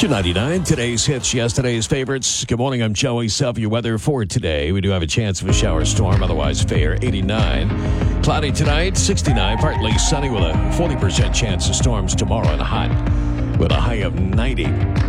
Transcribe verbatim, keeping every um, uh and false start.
two ninety-nine, today's hits, yesterday's favorites. Good morning, I'm Joey Self. Your weather for today. We do have a chance of a shower storm, otherwise fair, eighty-nine. Cloudy tonight, sixty-nine, partly sunny with a forty percent chance of storms tomorrow and hot with a high of ninety.